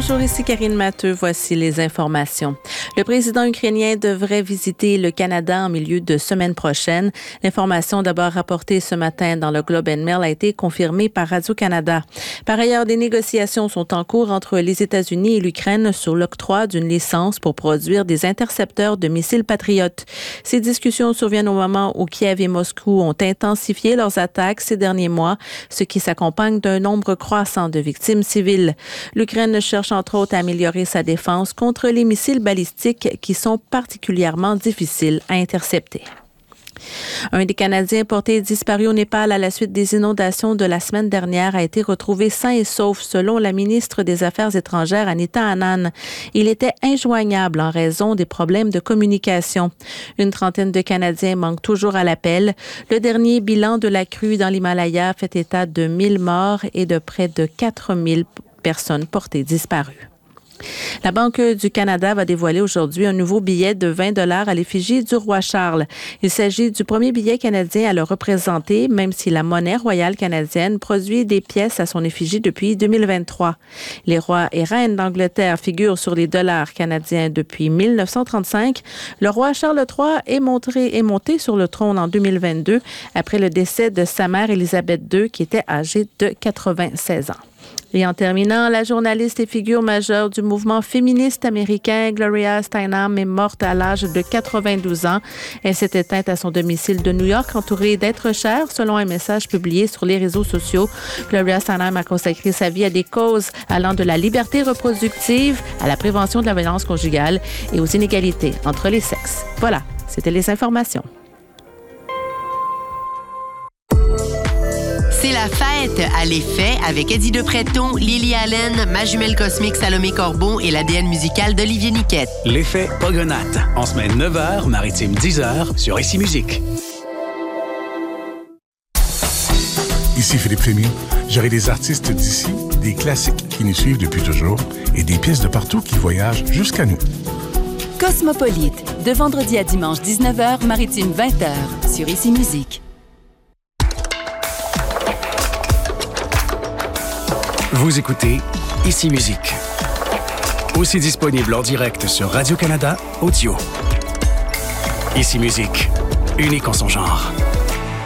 Bonjour, ici Karine Matteux. Voici les informations. Le président ukrainien devrait visiter le Canada en milieu de semaine prochaine. L'information d'abord rapportée ce matin dans le Globe and Mail a été confirmée par Radio-Canada. Par ailleurs, des négociations sont en cours entre les États-Unis et l'Ukraine sur l'octroi d'une licence pour produire des intercepteurs de missiles patriotes. Ces discussions surviennent au moment où Kiev et Moscou ont intensifié leurs attaques ces derniers mois, ce qui s'accompagne d'un nombre croissant de victimes civiles. L'Ukraine cherche entre autres à améliorer sa défense contre les missiles balistiques qui sont particulièrement difficiles à intercepter. Un des Canadiens portés disparu au Népal à la suite des inondations de la semaine dernière a été retrouvé sain et sauf selon la ministre des Affaires étrangères Anita Anand. Il était injoignable en raison des problèmes de communication. Une trentaine de Canadiens manquent toujours à l'appel. Le dernier bilan de la crue dans l'Himalaya fait état de 1000 morts et de près de 4000 personnes portées disparues. La Banque du Canada va dévoiler aujourd'hui un nouveau billet de 20 $ à l'effigie du roi Charles. Il s'agit du premier billet canadien à le représenter, même si la monnaie royale canadienne produit des pièces à son effigie depuis 2023. Les rois et reines d'Angleterre figurent sur les dollars canadiens depuis 1935. Le roi Charles III est monté sur le trône en 2022 après le décès de sa mère Élisabeth II qui était âgée de 96 ans. Et en terminant, la journaliste et figure majeure du mouvement féministe américain, Gloria Steinem, est morte à l'âge de 92 ans. Elle s'est éteinte à son domicile de New York, entourée d'êtres chers, selon un message publié sur les réseaux sociaux. Gloria Steinem a consacré sa vie à des causes allant de la liberté reproductive à la prévention de la violence conjugale et aux inégalités entre les sexes. Voilà, c'était les informations. C'est la fête à l'Effet avec Eddie Depréton, Lily Allen, ma jumelle cosmique Salomé Corbeau et l'ADN musical d'Olivier Niquette. L'Effet Pogonatte, en semaine 9h, maritime 10h, sur Ici Musique. Ici Philippe Fémy. J'aurai des artistes d'ici, des classiques qui nous suivent depuis toujours et des pièces de partout qui voyagent jusqu'à nous. Cosmopolite, de vendredi à dimanche 19h, maritime 20h, sur Ici Musique. Vous écoutez Ici Musique. Aussi disponible en direct sur Radio-Canada Audio. Ici Musique, unique en son genre.